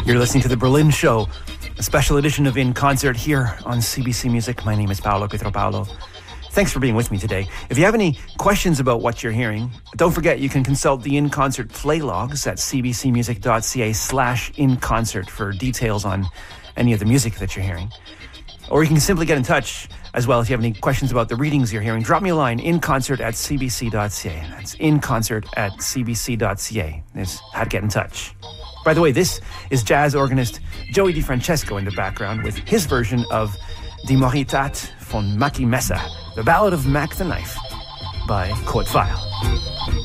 You're listening to The Berlin Show, a special edition of In Concert here on CBC Music. My name is Paolo Pietropaulo. Thanks for being with me today. If you have any questions about what you're hearing, don't forget you can consult the In Concert play logs at cbcmusic.ca/inconcert for details on any of the music that you're hearing. Or you can simply get in touch as well if you have any questions about the readings you're hearing. Drop me a line, inconcert@cbc.ca. That's inconcert@cbc.ca. Is how to get in touch. By the way, this is jazz organist Joey DiFrancesco in the background with his version of Die Moritat von Mackie Messer, the Ballad of Mac the Knife by Kurt Weill.